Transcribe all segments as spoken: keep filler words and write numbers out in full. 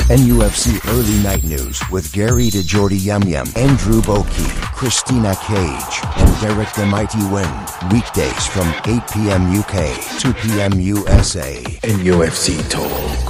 N U F C Early Night News with Gary DeJordy Yum Yum, Andrew Boki, Christina Cage, and Derek the Mighty Wind. Weekdays from eight p.m. U K, two p.m. U S A. N U F C Talk.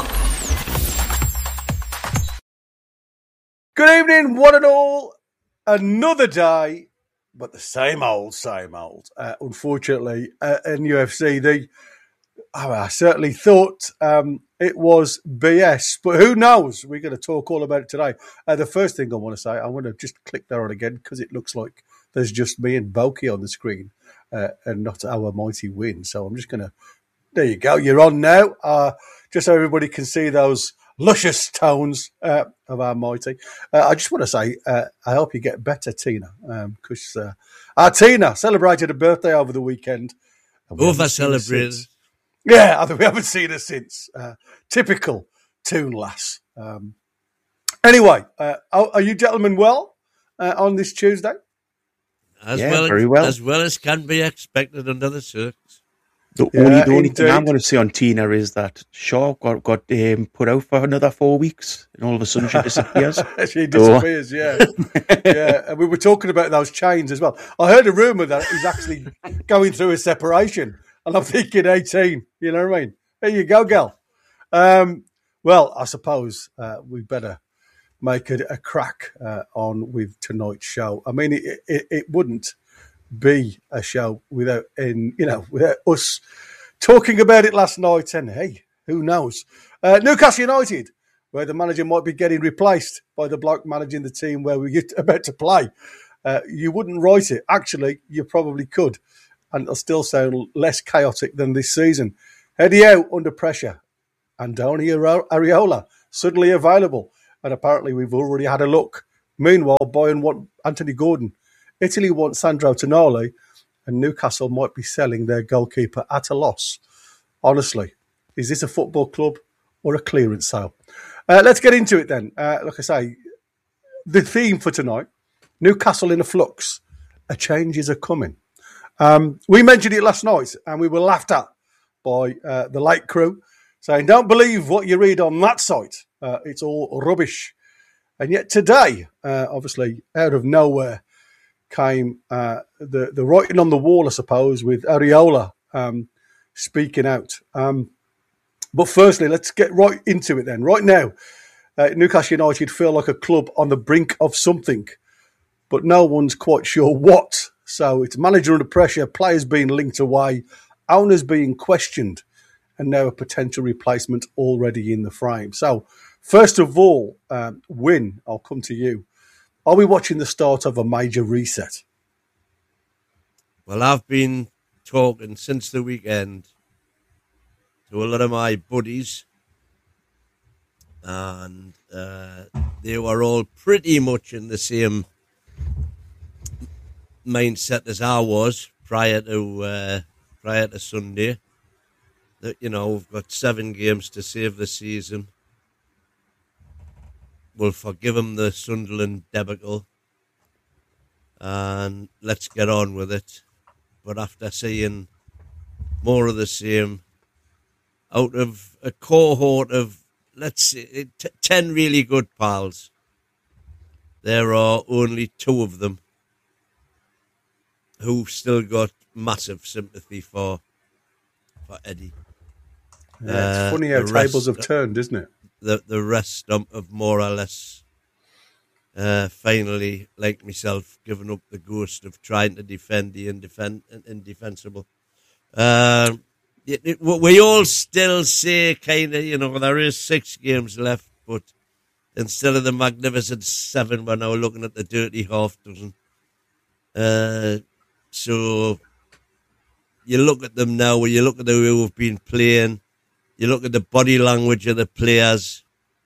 Good evening, one and all. Another day, but the same old, same old. Uh, unfortunately, uh, in U F C, the oh, I certainly thought um, it was B S, but who knows? We're going to talk all about it today. Uh, the first thing I want to say, I'm going to just click there on again because it looks like there's just me and Boki on the screen uh, and not our mighty win. So I'm just going to, there you go, you're on now. Uh, just so everybody can see those luscious tones uh, of our mighty. Uh, I just want to say, uh, I hope you get better, Tina, because um, uh, our Tina celebrated a birthday over the weekend. Over celebrated. Yeah, I think we haven't seen her since. Uh, typical Toon lass. Um, anyway, uh, are, are you gentlemen well uh, on this Tuesday? As yeah, well very as, well. As well as can be expected under the circs. The Yeah, only, the only thing indeed. I'm going to say on Tina is that Shaw got, got um, put out for another four weeks and all of a sudden she disappears. She disappears, yeah. yeah. And we were talking about those chains as well. I heard a rumour that he's actually going through a separation. And I'm thinking eighteen, you know what I mean? There you go, girl. Um, well, I suppose uh, we better make a, a crack uh, on with tonight's show. I mean, it, it, it wouldn't be a show without, in you know, without us talking about it last night. And hey, who knows? Uh, Newcastle United, where the manager might be getting replaced by the bloke managing the team where we're about to play. Uh, you wouldn't write it. Actually, you probably could. And it'll still sound less chaotic than this season. Eddie out under pressure. Antonio Areola suddenly available. And apparently we've already had a look. Meanwhile, Bayern want Anthony Gordon. Italy want Sandro Tonali. And Newcastle might be selling their goalkeeper at a loss. Honestly, is this a football club or a clearance sale? Uh, let's get into it then. Uh, like I say, the theme for tonight, Newcastle in a flux. A changes are coming. Um, we mentioned it last night and we were laughed at by uh, the Lake crew saying, don't believe what you read on that site. Uh, it's all rubbish. And yet today, uh, obviously, out of nowhere came uh, the, the writing on the wall, I suppose, with Areola um, speaking out. Um, but firstly, let's get right into it then. Right now, uh, Newcastle United feel like a club on the brink of something, but no one's quite sure what. So it's manager under pressure, players being linked away, owners being questioned, and now a potential replacement already in the frame. So first of all, um, Win, I'll come to you. Are we watching the start of a major reset? Well, I've been talking since the weekend to a lot of my buddies, and uh, they were all pretty much in the same mindset as I was prior to uh, prior to Sunday. That, you know, we've got seven games to save the season. We'll forgive them the Sunderland debacle, and let's get on with it. But after seeing more of the same, out of a cohort of, let's say, t- ten really good pals, there are only two of them who still got massive sympathy for for Eddie. Yeah, it's Uh, funny how the tables rest- have turned, isn't it? The the rest have more or less uh, finally, like myself, given up the ghost of trying to defend the indefend- indefensible. Um, it, it, we all still say kind of, you know, there is six games left, but instead of the magnificent seven, we're now looking at the dirty half dozen. Uh, so you look at them now, you look at the way we've been playing, you look at the body language of the players,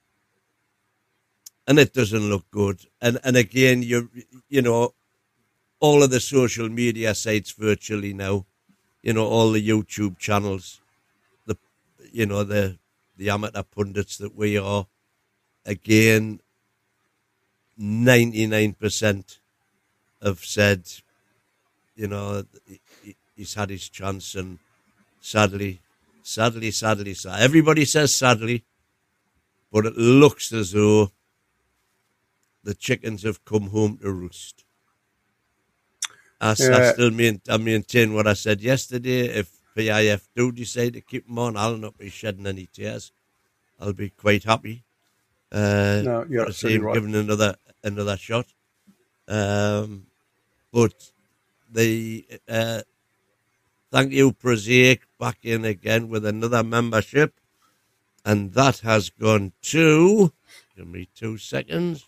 and it doesn't look good. And and again, you you know, all of the social media sites virtually now, you know, all the YouTube channels, the you know the the amateur pundits that we are, again, ninety-nine percent have said, you know, he's had his chance, and sadly, sadly, sadly, sadly, everybody says sadly, but it looks as though the chickens have come home to roost. I, yeah. I still main, I maintain what I said yesterday. If P I F do decide to keep him on, I'll not be shedding any tears. I'll be quite happy. Uh, no, you're to see him right. given another another shot. Um, but the uh, thank you, Prosaic, back in again with another membership, and that has gone to. Give me two seconds.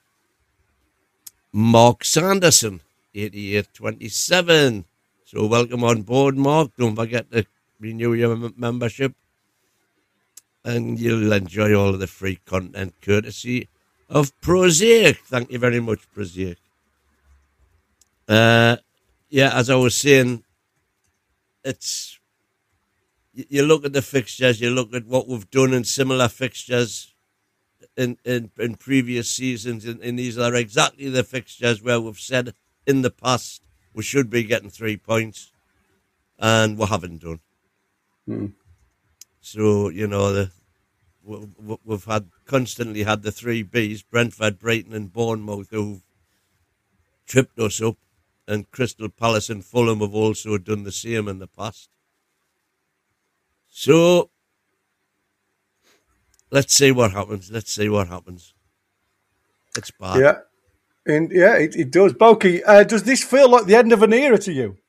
Mark Sanderson, eighty-eight twenty-seven. So welcome on board, Mark. Don't forget to renew your m- membership. And you'll enjoy all of the free content courtesy of Prosaic. Thank you very much, Prosaic. Uh, yeah, as I was saying, it's you look at the fixtures, you look at what we've done in similar fixtures in, in, in previous seasons, and, and these are exactly the fixtures where we've said in the past we should be getting three points, and we haven't done. Hmm. So, you know, the, we've had constantly had the three Bs, Brentford, Brighton and Bournemouth, who've tripped us up, and Crystal Palace and Fulham have also done the same in the past. So, let's see what happens. Let's see what happens. It's bad. Yeah, and yeah, it, it does. Boki, uh, does this feel like the end of an era to you?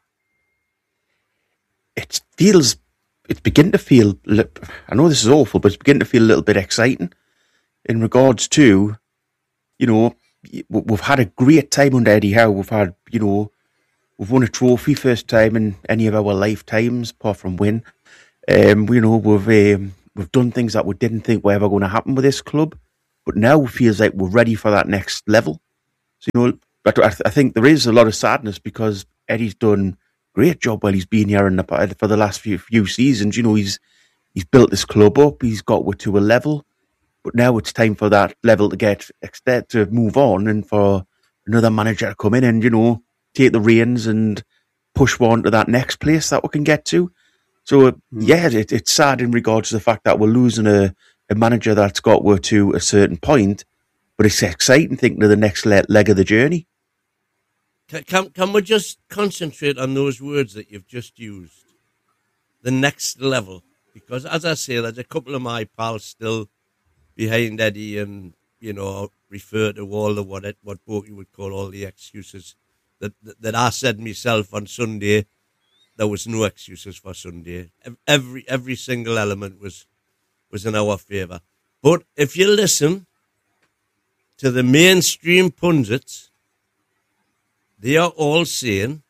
It feels... It's beginning to feel, I know this is awful, but it's beginning to feel a little bit exciting in regards to, you know, we've had a great time under Eddie Howe. We've had, you know, we've won a trophy first time in any of our lifetimes, apart from win. Um, you know, we've um, we've done things that we didn't think were ever going to happen with this club, but now it feels like we're ready for that next level. So, you know, but I, th- I think there is a lot of sadness because Eddie's done great job while he's been here in the, for the last few few seasons. You know, he's he's built this club up. He's got it to a level, but now it's time for that level to get to move on, and for another manager to come in and, you know, take the reins and push one to that next place that we can get to. So mm. yeah, it, it's sad in regards to the fact that we're losing a, a manager that's got us to a certain point, but it's exciting thinking of the next le- leg of the journey. Can, can we just concentrate on those words that you've just used? The next level. Because, as I say, there's a couple of my pals still behind Eddie and, you know, refer to all the what it, what Boki would call all the excuses that, that, that I said myself on Sunday. There was no excuses for Sunday. Every every single element was, was in our favour. But if you listen to the mainstream pundits, they are all saying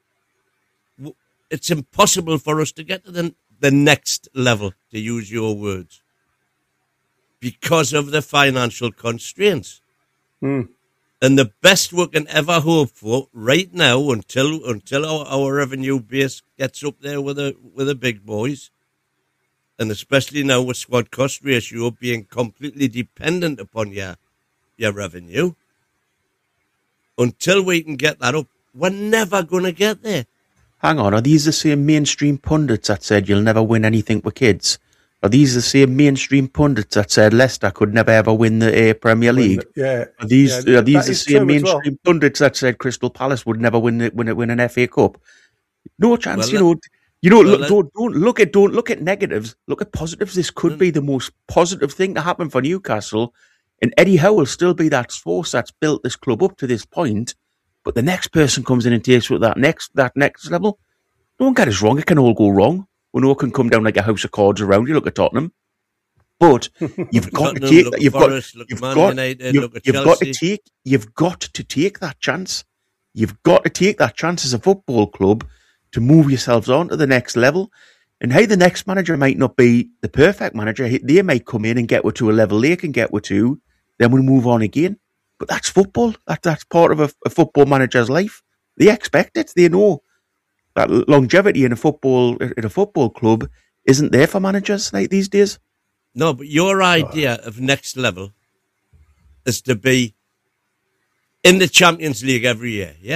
it's impossible for us to get to the, the next level, to use your words, because of the financial constraints. Mm. And the best we can ever hope for right now, until until our, our revenue base gets up there with the with the big boys, and especially now with squad cost ratio being completely dependent upon your your revenue. Until we can get that up, we're never going to get there. Hang on, are these the same mainstream pundits that said you'll never win anything with kids? Are these the same mainstream pundits that said Leicester could never ever win the uh, Premier League? The, yeah. Are these yeah, are these the same mainstream well. pundits that said Crystal Palace would never win the, win, win an F A Cup? No chance, well, you know. You know, well, look, don't don't look at don't look at negatives. Look at positives. This could be the most positive thing to happen for Newcastle. And Eddie Howe will still be that force that's built this club up to this point. But the next person comes in and takes with that next that next level. Don't get us wrong; it can all go wrong. When all can come down like a house of cards around you. Look at Tottenham. But you've got Tottenham, to take look that. You've Forest, got, you've, Man got United, you've, look at you've got to Chelsea. take. You've got to take that chance. You've got to take that chance as a football club to move yourselves on to the next level. And hey, the next manager might not be the perfect manager. They might come in and get to a level they can get to. Then we'll move on again. But that's football. That, that's part of a, a football manager's life. They expect it. They know that longevity in a football in a football club isn't there for managers like these days. No, but your idea of next level is to be in the Champions League every year, yeah?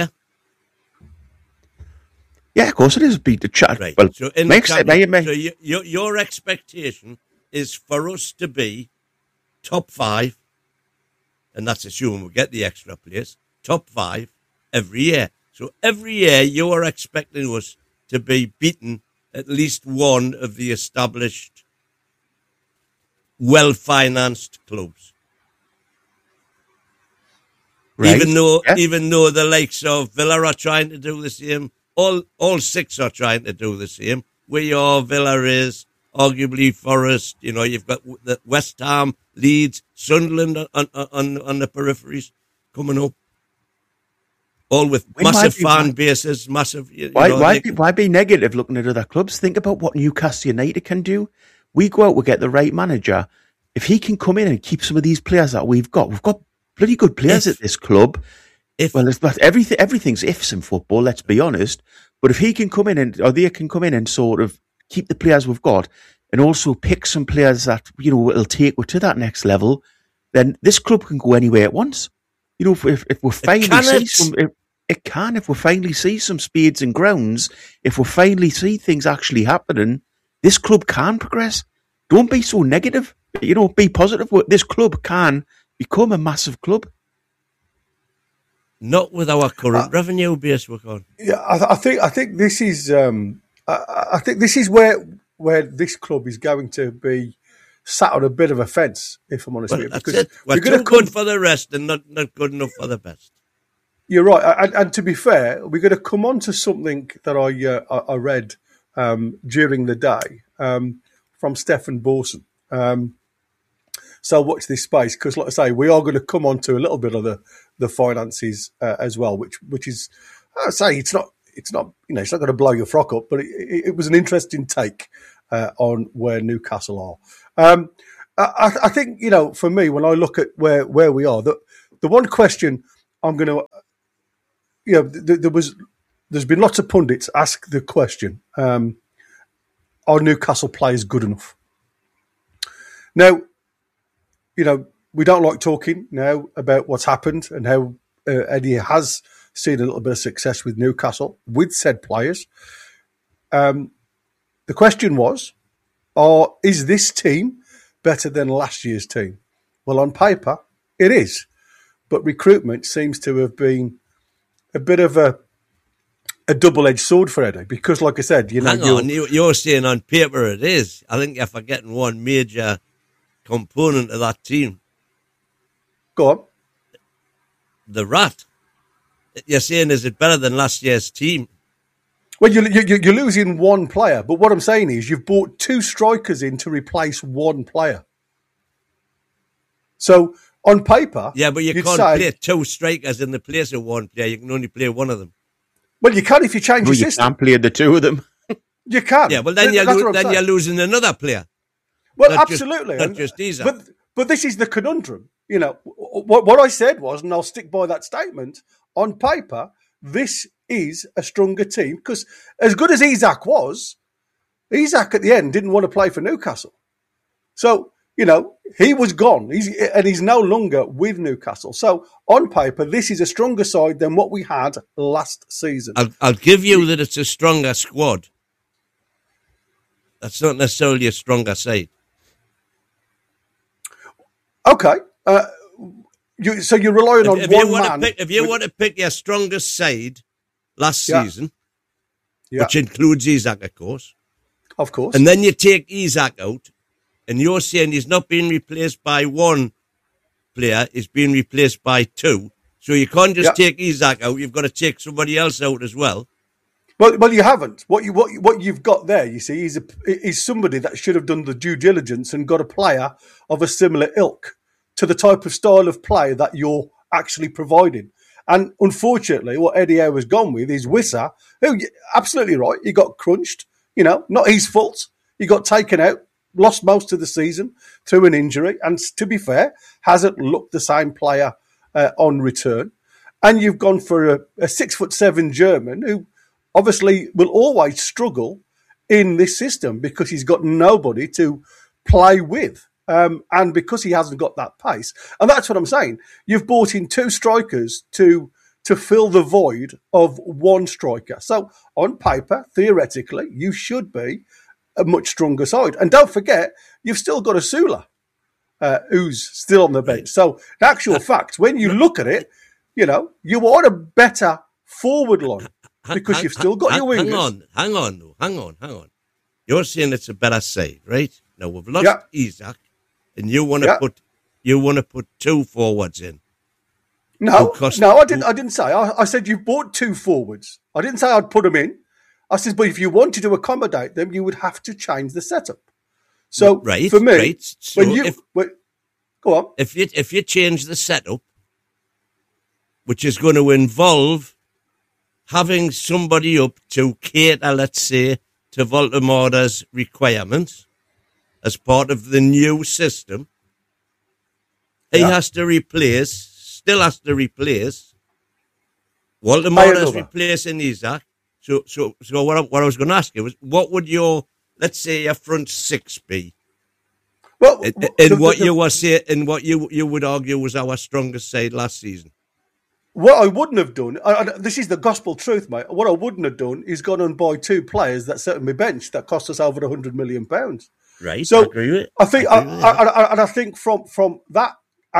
Yeah, of course it is. Beat the chat. Right. Well, so in makes the it, may, may. so you, your, your expectation is for us to be top five, and that's assuming we get the extra players, top five every year. So every year you are expecting us to be beating at least one of the established, well-financed clubs. Right. Even though, yeah. even though the likes of Villa are trying to do the same, all all six are trying to do the same. We are, Villa is, arguably Forest. You know, you've got the West Ham, Leeds, Sunderland on on on the peripheries coming up, all with when massive fan be, bases, massive. You why know, why they, be, why be negative looking at other clubs? Think about what Newcastle United can do. We go out, we get the right manager. If he can come in and keep some of these players that we've got, we've got bloody good players if, at this club. If well, it's, everything everything's ifs in football. Let's be honest. But if he can come in and or they can come in and sort of keep the players we've got, and also pick some players that you know will take us to that next level, then this club can go anywhere it wants. You know, if, if, if we finally see some, if, it can. If we finally see some speeds and grounds, if we finally see things actually happening, this club can progress. Don't be so negative. You know, be positive. This club can become a massive club. Not with our current uh, revenue base, we're going. Yeah, I, I think I think this is um, I, I think this is where where this club is going to be sat on a bit of a fence, if I'm honest well, with you. That's because it. We're too good come, for the rest and not, not good enough for the best. You're right, and, and to be fair, we're going to come on to something that I uh, I read um, during the day um, from Stefan Borson. Um, so watch this space, because, like I say, we are going to come on to a little bit of the the finances uh, as well, which which is, I say, it's not it's not you know it's not going to blow your frock up, but it, it, it was an interesting take uh, on where Newcastle are. Um, I, I think you know, for me, when I look at where where we are, the the one question I'm going to, you know, th- there was there's been lots of pundits ask the question: um, are Newcastle players good enough? Now, you know, we don't like talking now about what's happened and how uh, Eddie has seen a little bit of success with Newcastle, with said players. Um, the question was, are, is this team better than last year's team? Well, on paper, it is. But recruitment seems to have been a bit of a a double-edged sword for Eddie, because, like I said, you know... Hang on, you're, you're saying on paper it is. I think you're forgetting one major component of that team. Go on. The rat. You're saying, is it better than last year's team? Well, you're, you're, you're losing one player, but what I'm saying is you've brought two strikers in to replace one player. So, on paper... Yeah, but you can't say, play two strikers in the place of one player. You can only play one of them. Well, you can if you change well, your you system. You can't play the two of them. You can. Yeah, well, then, you're, lo- then you're losing another player. Well, not absolutely. Just, not just Isak. But, but this is the conundrum. You know, what, what I said was, and I'll stick by that statement, on paper, this is a stronger team, because as good as Isak was, Isak at the end didn't want to play for Newcastle. So, you know, he was gone, he's, and he's no longer with Newcastle. So, on paper, this is a stronger side than what we had last season. I'll, I'll give you that it's a stronger squad. That's not necessarily a stronger side. Okay. Uh, you, so you're relying if, on if one you want man. To pick, if you with... want to pick your strongest side last yeah. season, yeah. which includes Isak, of course. Of course. And then you take Isak out, and you're saying he's not being replaced by one player, he's being replaced by two. So you can't just yeah. take Isak out, you've got to take somebody else out as well. Well, well, you haven't. What you what what you've got there, you see, is a is somebody that should have done the due diligence and got a player of a similar ilk to the type of style of play that you're actually providing. And unfortunately, what Eddie Howe has gone with is Wissa, who, absolutely right, he got crunched. You know, not his fault. He got taken out, lost most of the season through an injury, and to be fair, hasn't looked the same player uh, on return. And you've gone for a, a six foot seven German who obviously will always struggle in this system because he's got nobody to play with. Um, and because he hasn't got that pace. And that's what I'm saying. You've brought in two strikers to to fill the void of one striker. So on paper, theoretically, you should be a much stronger side. And don't forget, you've still got a Sula. uh, who's still on the bench. So, in actual fact, when you look at it, you know, you are a better forward line because hang, you've still got hang, your wingers. Hang on, hang on, though, hang on, hang on. You're saying it's a better side, right? Now we've lost yeah. Isak, and you want to yeah. put you want to put two forwards in. No, no, I didn't. I didn't say. I, I said you bought two forwards. I didn't say I'd put them in. I said, but if you wanted to accommodate them, you would have to change the setup. So right, for me, right. So when you if, when, go on, if you if you change the setup, which is going to involve having somebody up to cater, let's say, to Voltemore's requirements as part of the new system, he yeah. has to replace, still has to replace. Voltemore's replacing Isak. So, so, so what I, what I was going to ask you was, what would your, let's say, your front six be? Well, in, the, in the, what the, you were saying, in what you you would argue was our strongest side last season. What I wouldn't have done, I, I, this is the gospel truth, mate. What I wouldn't have done is gone and buy two players that sat on my bench that cost us over a hundred million pounds. Right. So I agree with it. I think, I, I, I, I, and I think from from that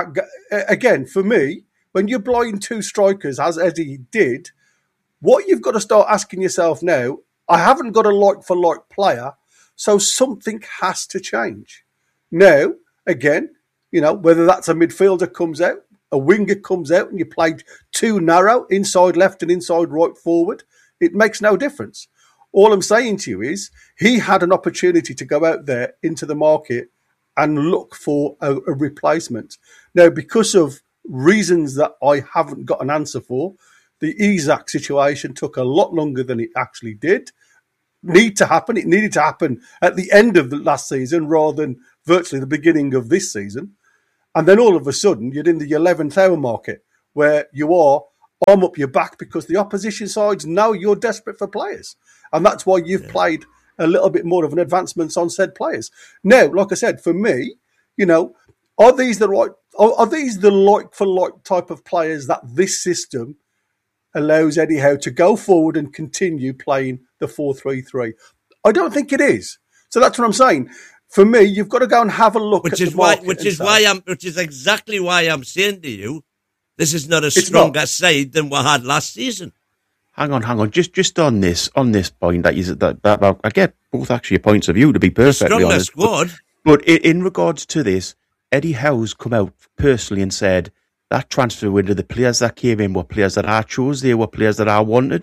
again, for me, when you're buying two strikers, as Eddie did. What you've got to start asking yourself now, I haven't got a like-for-like player, so something has to change. Now, again, you know, whether that's a midfielder comes out, a winger comes out, and you played too narrow, inside left and inside right forward, it makes no difference. All I'm saying to you is he had an opportunity to go out there into the market and look for a, a replacement. Now, because of reasons that I haven't got an answer for, the Isak situation took a lot longer than it actually did. Need to happen. It needed to happen at the end of the last season rather than virtually the beginning of this season. And then all of a sudden, you're in the eleventh hour market where you are arm up your back because the opposition sides know you're desperate for players. And that's why you've yeah. played a little bit more of an advancement on said players. Now, like I said, for me, you know, are these the right, are, are these the like for like type of players that this system allows Eddie Howe to go forward and continue playing the four three three? I don't think it is. So that's what I'm saying. For me, you've got to go and have a look which at is the why, market. Which is say, why I'm, which is exactly why I'm saying to you, this is not a stronger not. side than we had last season. Hang on, hang on. Just, just on this, on this point that is that, that, that I get both actually your points of view. To be perfectly stronger honest, squad. But, but in, in regards to this, Eddie Howe's come out personally and said that transfer window, the players that came in were players that I chose. They were players that I wanted.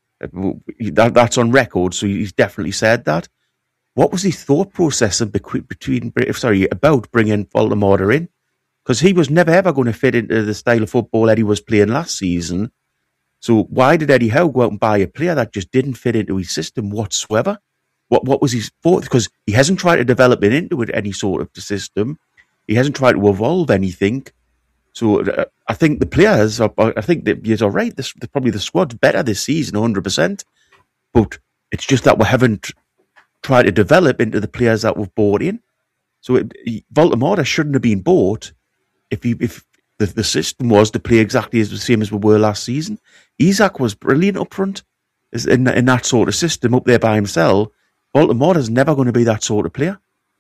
That, that's on record, so he's definitely said that. What was his thought process between, sorry, about bringing Voltemore in? Because he was never ever going to fit into the style of football Eddie was playing last season. So why did Eddie Howe go out and buy a player that just didn't fit into his system whatsoever? What what was his thought? Because he hasn't tried to develop it into it, any sort of system. He hasn't tried to evolve anything. So uh, I think the players, are, I think that you're right, this, probably the squad's better this season, one hundred percent. But it's just that we haven't tried to develop into the players that we've bought in. So it, Voltemore shouldn't have been bought if he, if the, the system was to play exactly as the same as we were last season. Isak was brilliant up front in, in that sort of system up there by himself. Voltemore is never going to be that sort of player.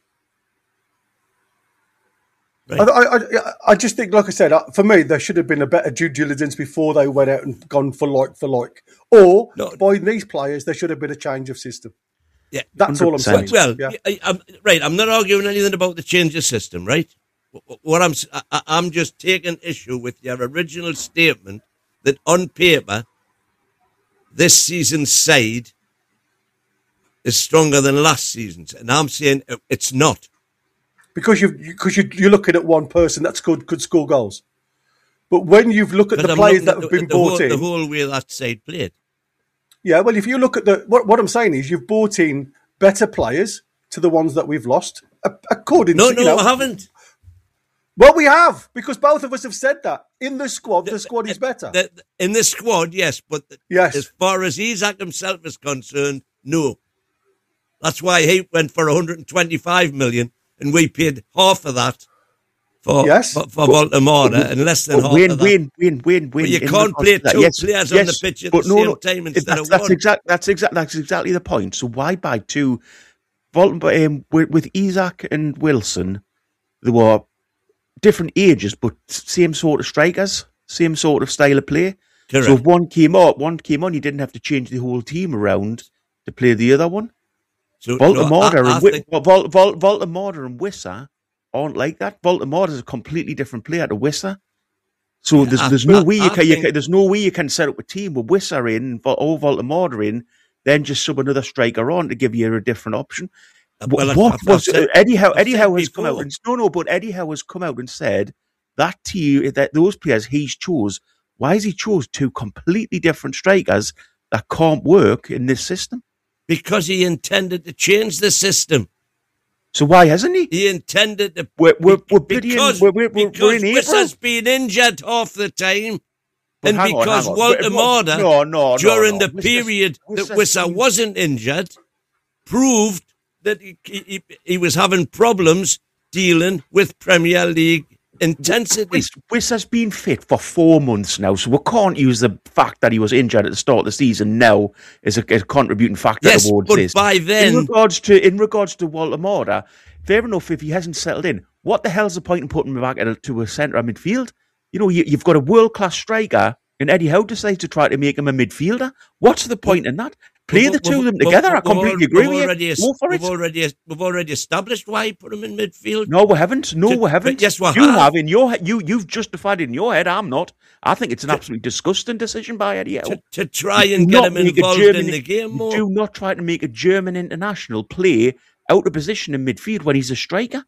Right. I, I, I just think, like I said, for me, there should have been a better due diligence before they went out and gone for like for like. Or no. by these players, there should have been a change of system. Yeah, that's all I'm saying. Well, yeah. I, I'm, right, I'm not arguing anything about the change of system, right? What I'm, I, I'm just taking issue with your original statement that on paper, this season's side is stronger than last season's, and I'm saying it's not. Because you because you, you're looking at one person that's good could score goals, but when you've looked at the I'm players that have been the bought whole, in, the whole way that side played. Yeah, well, if you look at the what, what I'm saying is you've bought in better players to the ones that we've lost. According no, to no, you know, I haven't. Well, we have because both of us have said that in the squad. The, the squad is better the, the, in the squad, yes, but yes. as far as Isak himself is concerned, no. That's why he went for one hundred twenty-five million. And we paid half of that for yes. for, for Voltemore and less than half win, of that. Win, win, win, win. But you can't play two that. Yes, yes, players on the pitch at the no, same no, time instead that's, of that's one. Exact, that's, exact, that's exactly the point. So why buy two? Voltemore, um, with, with Isak and Wilson, they were different ages, but same sort of strikers, same sort of style of play. Correct. So if one came up, one came on, you didn't have to change the whole team around to play the other one. So, Voltemorda no, I, I and think, Vol, Vol, Voltemorda and Wissa aren't like that. Voltemorda is a completely different player to Wissa. So there's I- there's no I- way you I can, you think- can there's no way you can set up a team with Wissa in or Voltemorda in, then just sub another striker on to give you a different option. well, I- what I've- was I've said- Eddie Howe? I've Eddie said Howe has come out before. and no, no, but Eddie Howe has come out and said that team, that those players he's chose. Why has he chose two completely different strikers that can't work in this system? because he intended to change the system. So why hasn't he? He intended to We're, we're, be- we're, bloody in- because we're, we're, we're because in April. Wissa's been injured half the time, But and hang on, because hang on. Walter Wait, what- Morda, no, no, no, during no. the Wissa's- period that Wissa's Wissa been- wasn't injured, proved that he, he, he was having problems dealing with Premier League intensity. Wiss, Wiss has been fit for four months now, so we can't use the fact that he was injured at the start of the season now as a, as a contributing factor Yes, towards but this. by then- in regards to in regards to Walter Morda, fair enough if he hasn't settled in. What the hell's the point in putting him back at a, to a centre of midfield? You know, you, you've got a world class striker, and Eddie Howe decides to try to make him a midfielder. What's the point in that? Play We've- the two of them we've- together. I we've completely already- agree we've with already you. es- Go for we've it. Already, we've already established why he put him in midfield. No, we haven't. No, To- we haven't. but yes, we you have. have in your he- you. You've justified it in your head. I'm not. I think it's an absolutely disgusting decision by Eddie Howe. To, to try You and do get not him make a involved German- in the game you more. Do not try to make a German international play out of position in midfield when he's a striker.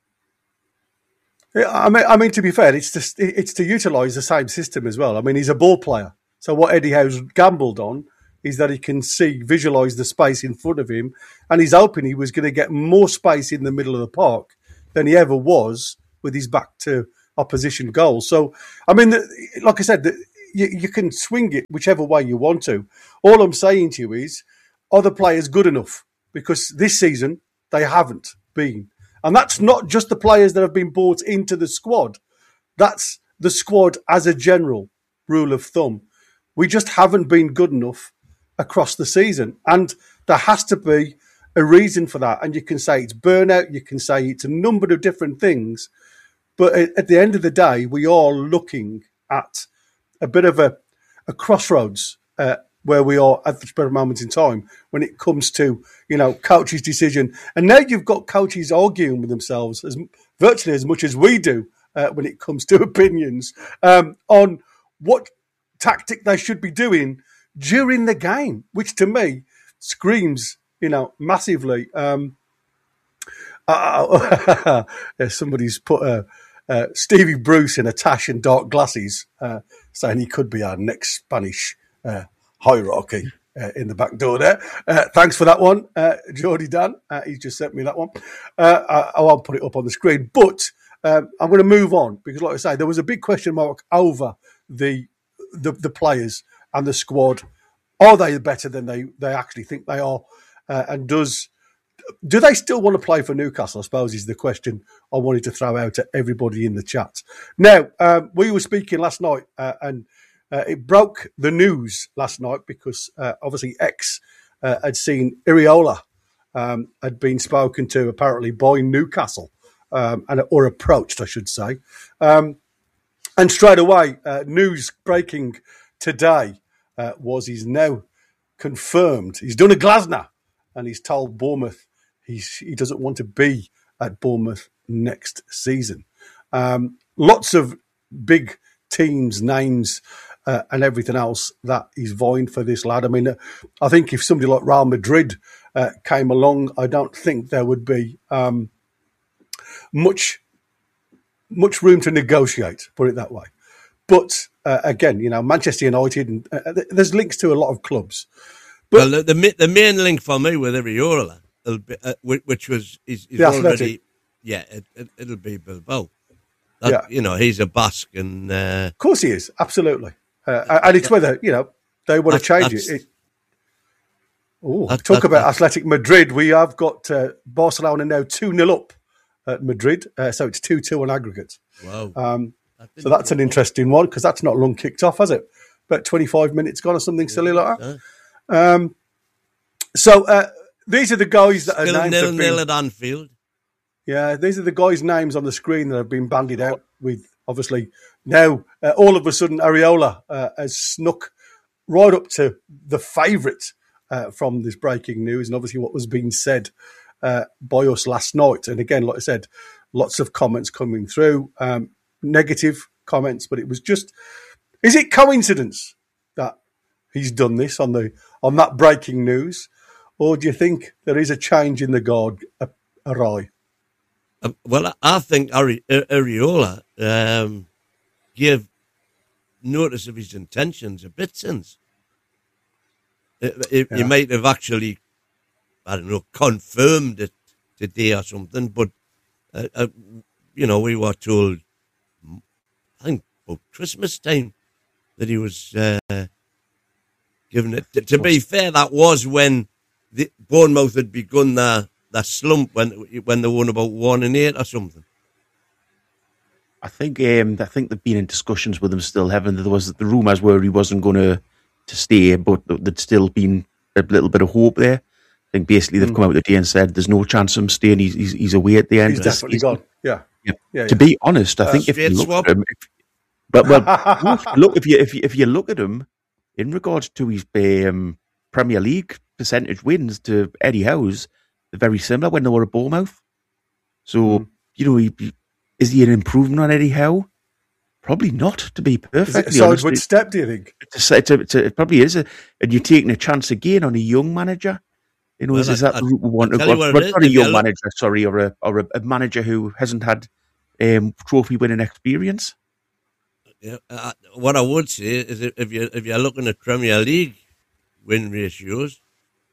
Yeah, I mean, I mean, to be fair, it's just it's to utilise the same system as well. I mean, he's a ball player, so what Eddie Howe's gambled on is that he can see, visualise the space in front of him, and he's hoping he was going to get more space in the middle of the park than he ever was with his back to opposition goals. So, I mean, the, like I said, the, you, you can swing it whichever way you want to. All I'm saying to you is, are the players good enough? Because this season they haven't been. And that's not just the players that have been brought into the squad. That's the squad as a general rule of thumb. We just haven't been good enough across the season. And there has to be a reason for that. And you can say it's burnout. You can say it's a number of different things. But at the end of the day, we are looking at a bit of a, a crossroads uh, where we are at the present moment in time when it comes to, you know, coaches' decision. And now you've got coaches arguing with themselves as virtually as much as we do uh, when it comes to opinions um, on what tactic they should be doing during the game, which to me screams, you know, massively. Um, uh, somebody's put uh, uh, Stevie Bruce in a tash and dark glasses, uh, saying he could be our next Spanish uh, hierarchy uh, in the back door there. Uh, thanks for that one, uh, Geordie Dan. Uh, he's just sent me that one. Uh, I, I won't put it up on the screen, but um, I'm going to move on because, like I say, there was a big question mark over the the, the players and the squad. Are they better than they, they actually think they are? Uh, and does do they still want to play for Newcastle? I suppose is the question I wanted to throw out to everybody in the chat. Now, um, we were speaking last night uh, and uh, it broke the news last night because uh, obviously X uh, had seen Iriola um, had been spoken to apparently by Newcastle um, and or approached, I should say. Um, and straight away, uh, news breaking today uh, was he's now confirmed. He's done a Glasner and he's told Bournemouth he's, he doesn't want to be at Bournemouth next season. Um, lots of big teams, names, uh, and everything else that he's vying for this lad. I mean, uh, I think if somebody like Real Madrid uh, came along, I don't think there would be um, much much room to negotiate, put it that way. But uh, again, you know, Manchester United, and uh, there's links to a lot of clubs. But, well, the, the the main link for me with Iriola, uh, which was is, is The already, Athletic. yeah, it, it, it'll be Bilbao. That, Yeah. You know, he's a Basque, and uh, of course he is, absolutely. Uh, and it's whether, you know, they want to That's- change that's- it. it oh, That- talk that- about that's- Athletic Madrid. We have got uh, Barcelona now two nil up at Madrid. Uh, so it's two two on aggregate. wow. Um, That so didn't that's an go interesting one because that's not long kicked off, has it? About twenty-five minutes gone or something silly like that. well. Um, so uh, these are the guys that are Still named. nil have nil been- at Anfield. Yeah, these are the guys' names on the screen that have been bandied out with, obviously. Now, uh, all of a sudden, Areola uh, has snuck right up to the favourite uh, from this breaking news, and obviously what was being said uh, by us last night. And again, like I said, lots of comments coming through, um, negative comments, but it was just, is it coincidence that he's done this on the on that breaking news, or do you think there is a change in the guard uh, awry? Um, well, I think Are- Areola um, gave notice of his intentions a bit since. It, it, Yeah. He might have actually, I don't know, confirmed it today or something, but, uh, uh, you know, we were told, I think, about Christmas time that he was uh, given it. To, to be fair, that was when the Bournemouth had begun their, their slump when when they won about one and eight or something. I think um, I think they've been in discussions with him still, haven't they? There was the rumours where he wasn't going to to stay, but there'd still been a little bit of hope there. I think basically they've Mm. come out today and said there's no chance of him staying. He's he's, he's away at the end. He's of the definitely season. gone. Yeah. Yeah. Yeah, To yeah. be honest, I Uh, think if you straight look swap. at him, if, but well, look if you if you if you look at him in regards to his um, Premier League percentage wins to Eddie Howe's, they're very similar when they were at Bournemouth. So Mm. you know, he, he- is he an improvement on Eddie Howe? Probably not. To be Is it a perfectly honest, sideward it, step, do you think? it's a, it's a, it's a, it probably is. A, and you're taking a chance again on a young manager. You know, Well, is, is I- that I- the route we want I to tell go? you what it Not is, not a if you young look- manager, sorry, or a or a, a manager who hasn't had um, trophy winning experience. Yeah, uh, what I would say is if if you if you're looking at Premier League win ratios,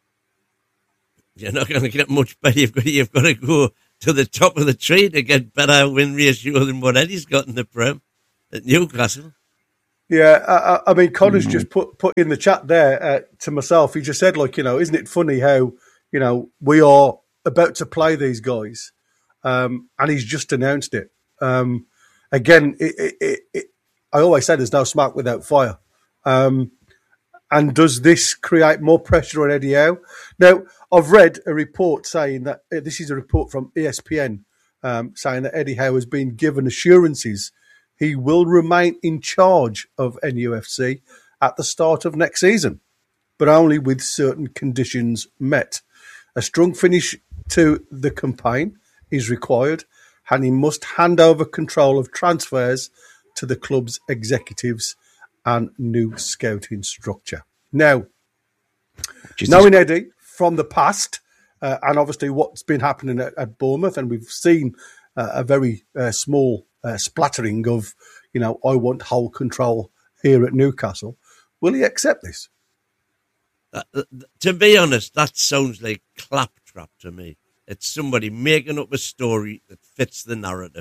you're not going to get much better. You've got you've got to go to the top of the tree to get better win ratio than what Eddie's got in the Prem at Newcastle. Yeah, I, I- I mean, Connor's just put put in the chat there uh, to myself. He just said, like, you know, isn't it funny how, you know, we are about to play these guys, um, and he's just announced it. Um, again, it, it, it, it, I always say there's no smoke without fire. Um, and does this create more pressure on Eddie Howe? Now, I've read a report saying that uh, this is a report from E S P N um, saying that Eddie Howe has been given assurances he will remain in charge of N U F C at the start of next season, but only with certain conditions met. A strong finish to the campaign is required, and he must hand over control of transfers to the club's executives and new scouting structure. Now, Which is knowing Eddie from the past, uh, and obviously what's been happening at, at Bournemouth, and we've seen uh, a very uh, small uh, splattering of, you know, I want whole control here at Newcastle. Will he accept this? Uh, uh, to be honest, that sounds like claptrap to me. It's somebody making up a story that fits the narrative.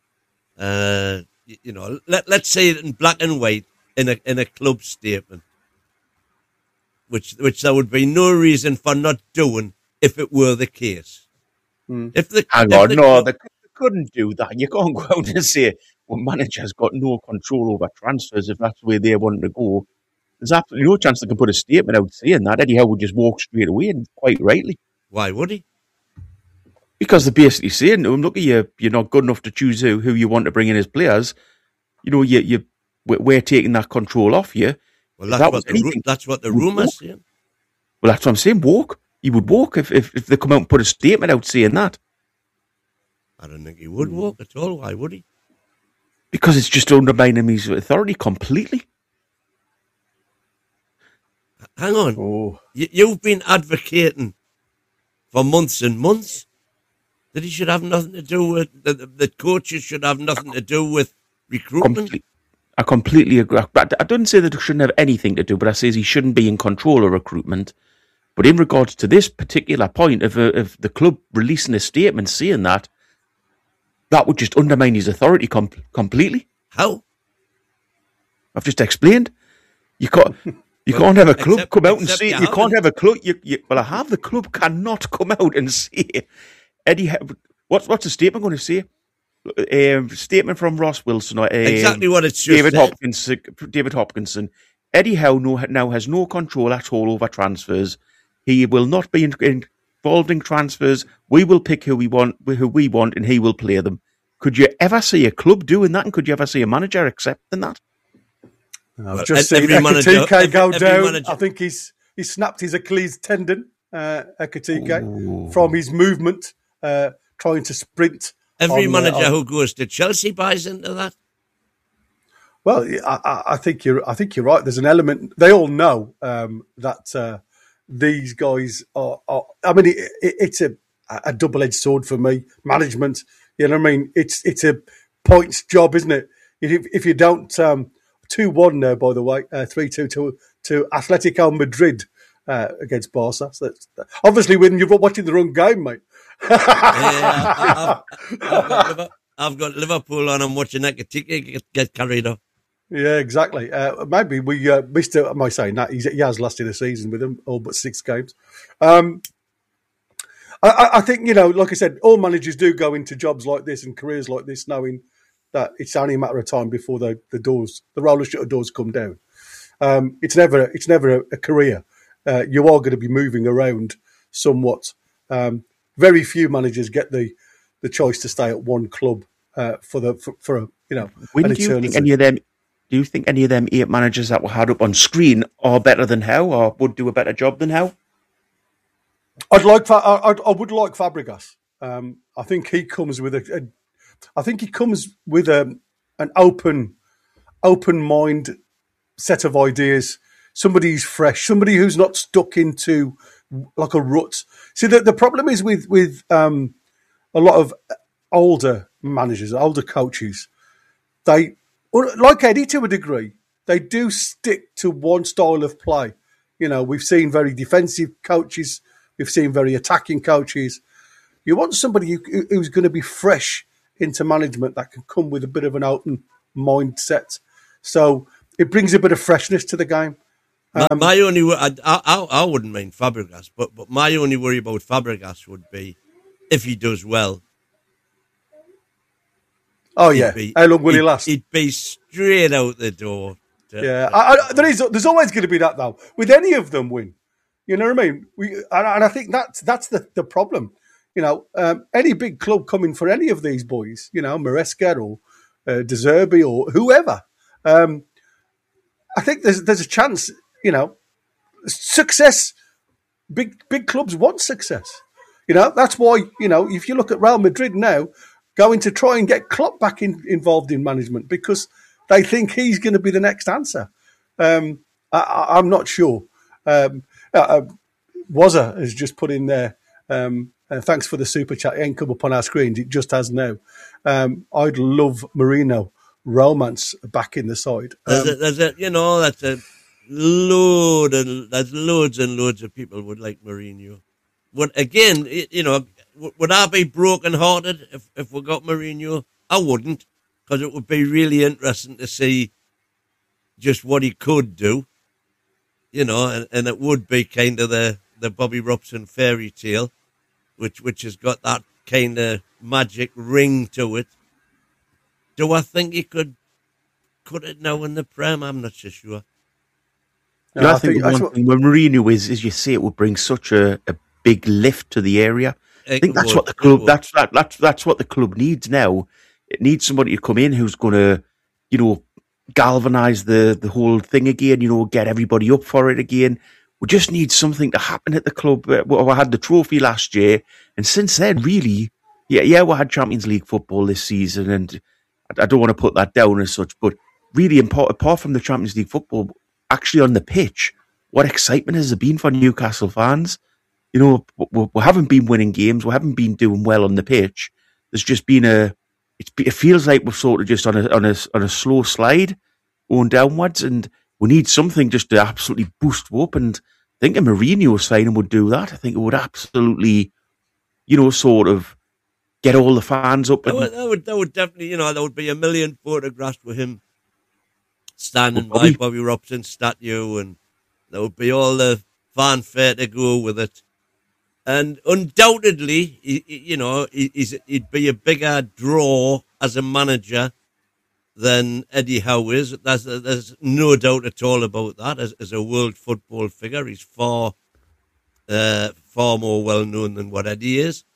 Uh, you, you know, let let's say it in black and white in a in a club statement, which which there would be no reason for not doing if it were the case. Mm. If the Hang if on, the no, club- they, they couldn't do that. You can't go out and say, well, manager's got no control over transfers if that's the way they want to go. There's absolutely no chance they can put a statement out saying that. Eddie Howe would just walk straight away, and quite rightly. why would he? Because they're basically saying to him, look, you, you're not good enough to choose who, who you want to bring in as players. You know, you, you, we're we're taking that control off you. Well, If that's that what was the ru- anything, that's what the would rumours walk. saying. Well, that's what I'm saying. Walk. He would walk if, if, if they come out and put a statement out saying that. I don't think he would walk at all. Why would he? Because it's just undermining his authority completely. Hang on. Oh, You, you've been advocating for months and months that he should have nothing to do with, that, that coaches should have nothing to do with recruitment. Complete, I completely agree. But I don't say that it shouldn't have anything to do, but I say he shouldn't be in control of recruitment. But in regards to this particular point of, uh, of the club releasing a statement saying that, that would just undermine his authority com- completely. How? I've just explained. You can't. You Well, can't have a club except- come out and except say you you can't haven't. have a club. You, you, well, I have the club cannot come out and say Eddie. Ha- What's what's the statement going to say? Um, statement from Ross Wilson. Um, Exactly what it's just David said. Hopkinson. David Hopkinson. Eddie Howe no, now has no control at all over transfers. He will not be in, in revolving transfers. We will pick who we want, who we want, and he will play them. Could you ever see a club doing that? And could you ever see a manager accepting that? I've Well, just every seen manager- Ekatike every- go every down. manager- I think he's he snapped his Achilles tendon, uh, Ekatike, Ooh. from his movement, uh, trying to sprint. Every on, uh, manager on- who goes to Chelsea buys into that. Well, I, I- I think you're. I think you're right. There's an element. They all know um, that uh, these guys are. are I mean, it, it, it's a, a double-edged sword for me. Management. You know what I mean? It's it's a points job, isn't it? If, if you don't, um, two one now. By the way, uh, three two to to Atletico Madrid uh, against Barca. So that's, obviously, when you're watching the wrong game, mate. Yeah, I, I've, I've, got Liverpool, I've got Liverpool on. I'm watching Ekatike get, get carried off. Yeah, exactly. Uh, maybe we uh, missed it. Am I saying that? He's, he has lasted a season with them, all but six games. Um, I- I, I think, you know, like I said, all managers do go into jobs like this and careers like this knowing that it's only a matter of time before the, the doors, the roller shutter doors come down. Um, it's never it's never a, a career. Uh, you are going to be moving around somewhat. Um, very few managers get the, the choice to stay at one club uh, for the for, for a, you know, When an do you think eternity. any of them? Do you think any of them eight managers that were had up on screen are better than Howe, or would do a better job than Howe? I'd like. Fa- I, I'd- I would like Fabregas. Um, I think he comes with a, a. I think he comes with a an open, open mind, set of ideas. Somebody who's fresh. Somebody who's not stuck into like a rut. See, the the problem is with with um, a lot of older managers, older coaches. They, like Eddie to a degree, they do stick to one style of play. You know, we've seen very defensive coaches. We've seen very attacking coaches. You want somebody who, who's going to be fresh into management that can come with a bit of an open mindset. So it brings a bit of freshness to the game. My, my only, wor- I, I, I wouldn't mind Fabregas, but, but my only worry about Fabregas would be if he does well. Oh, he'd yeah. be- How long will he he'd- last? He'd be straight out the door. to- Yeah, I, I, there is. There's always going to be that though. With any of them, win. You know what I mean? We and, and I think that's that's the, the problem. You know, um, any big club coming for any of these boys, you know, Maresca or uh, De Zerbi or whoever, um, I think there's there's a chance. You know, success. Big big clubs want success. You know, that's why, you know, if you look at Real Madrid now, going to try and get Klopp back in, involved in management because they think he's going to be the next answer. Um, I, I, I'm not sure. Um, uh, uh, Wazza has just put in there, um, uh, thanks for the super chat. It ain't come up on our screens. It just has now. Um, I'd love Mourinho romance back in the side. There's, Um, a, there's a, you know, that's a load and there's loads and loads of people would like Mourinho. But again, it, you know, w- would I be broken-hearted if, if we got Mourinho? I wouldn't, because it would be really interesting to see just what he could do, you know, and, and it would be kind of the, the Bobby Robson fairy tale, which which has got that kind of magic ring to it. Do I think he could cut it now in the Prem? I'm not so sure. You know, I I think, think the that's one what- thing when Mourinho is, as you say, it would bring such a, a big lift to the area. I It think that's would, what the it club would. that's that, that's that's what the club needs now. It needs somebody to come in who's going to, you know, galvanise the the whole thing again. You know, get everybody up for it again. We just need something to happen at the club. Uh, We we had the trophy last year, and since then, really, yeah, yeah, we had Champions League football this season, and I, I don't want to put that down as such, but really, apart, apart from the Champions League football, actually on the pitch, what excitement has there been for Newcastle fans? You know, we, we haven't been winning games. We haven't been doing well on the pitch. There's just been a. It's, it feels like we're sort of just on a on a on a slow slide, going downwards, and we need something just to absolutely boost up. And I think a Mourinho signing would do that. I think it would absolutely, you know, sort of get all the fans up. That And, would, that would, that would definitely, you know, there would be a million photographs with him standing Well, by Bobby- Bobby Robson's statue, and there would be all the fanfare to go with it. And undoubtedly, he, he- you know, he, he's, he'd be a bigger draw as a manager than Eddie Howe is. There's, there's no doubt at all about that. As, as a world football figure, he's far uh, far more well known than what Eddie is.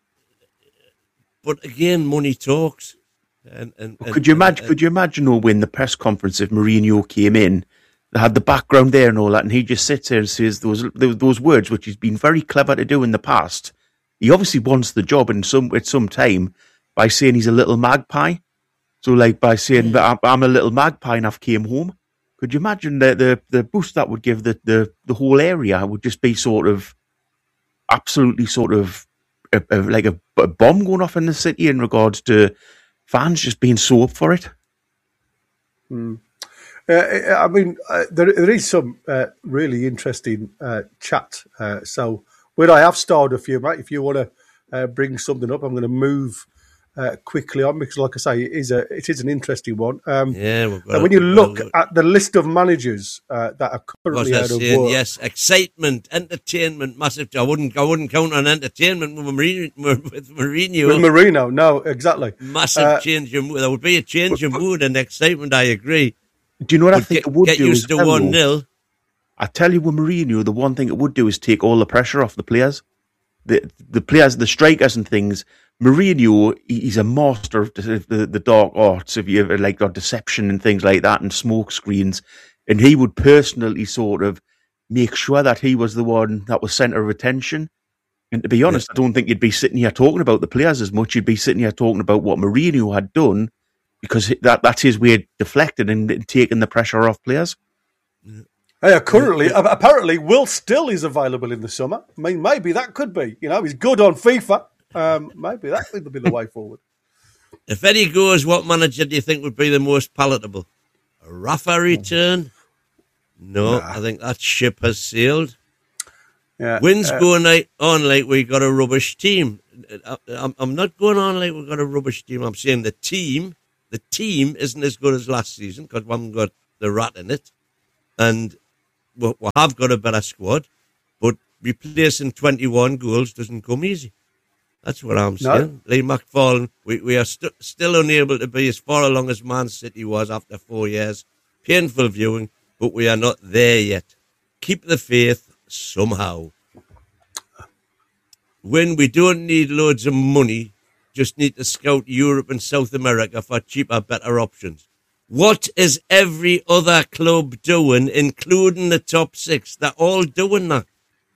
But again, money talks. And, and, Well, and could you and, imagine? and, Could you imagine, though, when the press conference if Mourinho came in, they had the background there and all that, and he just sits there and says those those words, which he's been very clever to do in the past. He obviously wants the job in some at some time by saying he's a little magpie. So, like by saying that I'm, I'm a little magpie and I've came home. Could you imagine the the, the boost that would give the, the the whole area would just be sort of absolutely sort of a, a, like a, a bomb going off in the city in regards to fans just being so up for it. Mm. Uh, I mean, uh, there, there is some uh, really interesting uh, chat. Uh, so, where I have starred a few, mate, if you want to uh, bring something up, I'm going to move uh, quickly on because, like I say, it is a it is an interesting one. Um, yeah, we've got and when you look at the list of managers uh, that are currently out of saying, work, yes, excitement, entertainment, massive. I wouldn't, I wouldn't count on entertainment with Mourinho. With Mourinho, with Mourinho, no, exactly, massive uh, change of mood. There would be a change of mood and excitement. I agree. Do you know what But I think get, it would get do? used to one nil. I tell you, with Mourinho, the one thing it would do is take all the pressure off the players, the the players, the strikers, and things. Mourinho, he's a master of the the, the dark arts, if you ever like, or deception and things like that, and smoke screens. And he would personally sort of make sure that he was the one that was centre of attention. And to be honest, yeah. I don't think you'd be sitting here talking about the players as much. You'd be sitting here talking about what Mourinho had done, because that that's his way of deflecting and, and taking the pressure off players. Yeah, currently, apparently, Will Still is available in the summer. I mean, maybe that could be. You know, he's good on FIFA. Um, maybe that could be the way forward. If Eddie goes, what manager do you think would be the most palatable? A Rafa return? No, nah. I think that ship has sailed. Yeah, Wins uh, going on like we got a rubbish team. I'm, I'm not going on like we got a rubbish team. I'm saying the team, the team isn't as good as last season because we haven't got the rat in it, and we, we have got a better squad. But replacing twenty-one goals doesn't come easy. That's what I'm saying. No. Lee McFarlane, we, we are st- still unable to be as far along as Man City was after four years. Painful viewing, but we are not there yet. Keep the faith somehow. When we don't need loads of money, just need to scout Europe and South America for cheaper, better options. What is every other club doing, including the top six? They're all doing that.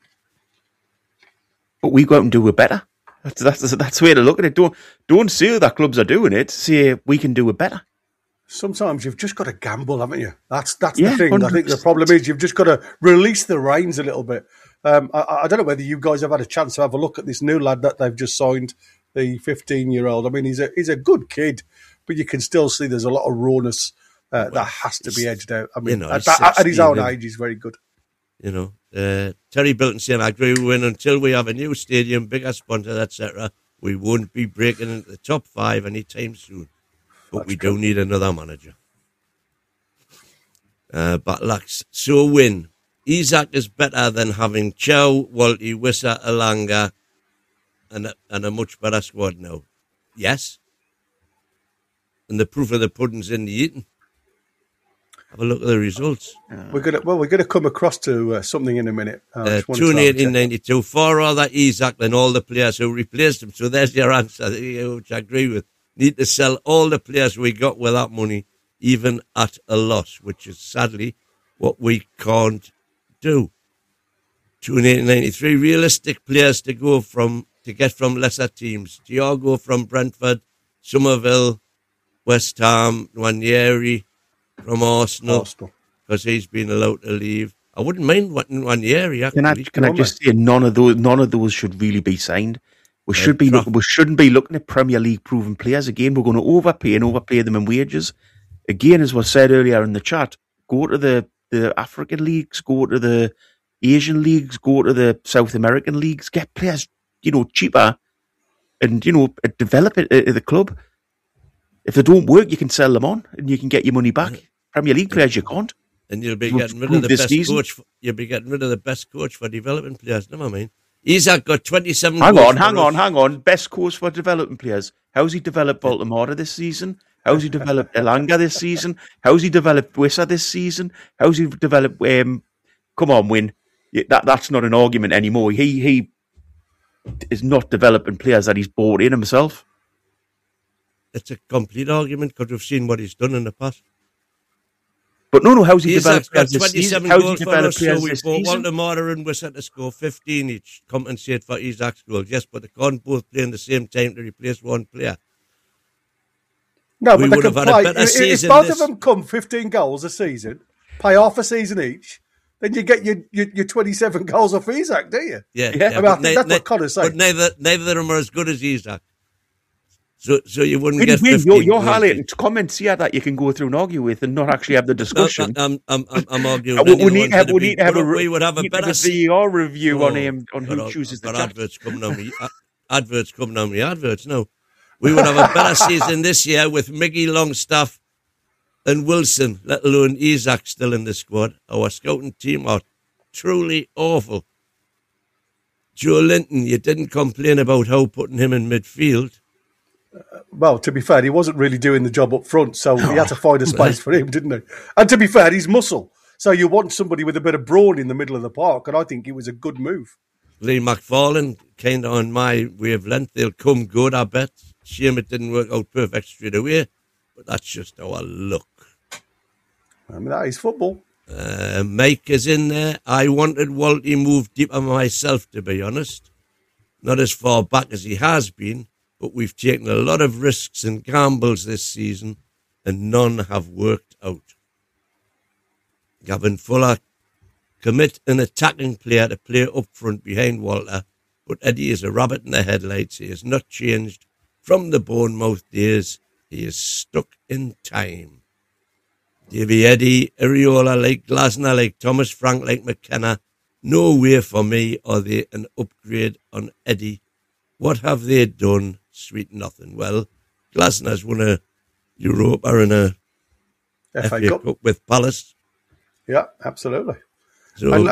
But we go out and do it better. That's that's that's the way to look at it. Don't don't say that clubs are doing it. Say we can do it better. Sometimes you've just got to gamble, haven't you? That's that's yeah, the thing. one hundred percent. I think the problem is you've just got to release the reins a little bit. Um, I, I don't know whether you guys have had a chance to have a look at this new lad that they've just signed, the fifteen-year-old. I mean, he's a he's a good kid, but you can still see there's a lot of rawness uh, well, that has to be edged out. I mean, you know, at, at his own age, he's very good. You know, uh, Terry Bilton saying, I agree with until we have a new stadium, bigger sponsor, et cetera, we won't be breaking into the top five anytime soon. But That's we true. do need another manager. Uh, but Lax, so win. Isak is better than having Chow, Walty, Wissa, Elanga, and a, and a much better squad now. Yes. And the proof of the pudding's in the eating. Have a look at the results. We're gonna well, we're gonna come across to uh, something in a minute. Uh, two in eighteen ninety-two, far rather Isak than all the players who replaced him. So there's your answer, which I agree with. Need to sell all the players we got with that money, even at a loss, which is sadly what we can't do. Two in eighteen ninety-three, realistic players to go from to get from lesser teams. Thiago from Brentford, Somerville, West Ham, Nwaneri from Arsenal, because he's been allowed to leave. I wouldn't mind Nwaneri. Can I can I just say none of those none of those should really be signed. We should be look, we shouldn't be looking at Premier League proven players again. We're going to overpay and overpay them in wages. Again, as was said earlier in the chat, go to the, the African leagues, go to the Asian leagues, go to the South American leagues, get players, you know, cheaper, and you know, develop it at the club. If they don't work, you can sell them on and you can get your money back. Premier League players, you can't. And you'll be getting rid of the best season. coach. For, you'll be getting rid of the best coach for developing players. Never mind. Isak got twenty-seven. Hang on, hang on, hang on. Best coach for developing players. How's he developed Baltimore this season? How's he developed Elanga this season? How's he developed Wissa this season? How's he developed? Um, come on, Win. that that's not an argument anymore. He he is not developing players that he's brought in himself. It's a complete argument because we've seen what he's done in the past. But no, no, how's he Isak's developed got players this twenty-seven season? How's he goals for developed us, so players we this bought season? Walter Marder and we're set to score fifteen each, compensate for Isak's goals. Yes, but they can't both play in the same time to replace one player. No, We but they would can have had a play. better If, if season both this- of them come fifteen goals a season, pay half a season each, then you get your your, your twenty-seven goals off Isak, do you? Yeah, Yeah. I yeah. mean, I but think that's what Connor's saying. But neither, neither of them are as good as Isak. So, so you wouldn't Win, get win. fifteen You're, you're goals highlighting each. comments here that you can go through and argue with and not actually have the No, discussion. I'm, I'm, I'm, I'm arguing. Uh, we, any we of the need ones to have, that we been need to have put a, up, re- we would have a need to better have a V A R review on him on who got, chooses the got chat. adverts coming on me. uh, Adverts coming on me. Adverts. No, we would have a better season this year with Miggy Longstaff and Wilson, let alone Isak still in the squad. Our scouting team are truly awful. Joe Linton, you didn't complain about how putting him in midfield. Well, to be fair, he wasn't really doing the job up front, so he had to find a space for him, didn't he? And to be fair, he's muscle. So you want somebody with a bit of brawn in the middle of the park, and I think it was a good move. Lee McFarlane, kind of on my wavelength. They'll come good, I bet. Shame it didn't work out perfect straight away, but that's just our luck. I mean, that is football. Uh, Mike is in there. I wanted Walty moved deeper myself, to be honest. Not as far back as he has been, but we've taken a lot of risks and gambles this season, and none have worked out. Gavin Fuller, commit an attacking player to play up front behind Walter, but Eddie is a rabbit in the headlights. He has not changed from the Bournemouth days. He is stuck in time. Davy Eddie, Areola like Glasner, like Thomas Frank, like McKenna. No way for me are they an upgrade on Eddie. What have they done? Sweet nothing. Well, Glasner's won a Europa and a F A F A Cup. Cup with Palace. Yeah, absolutely. So And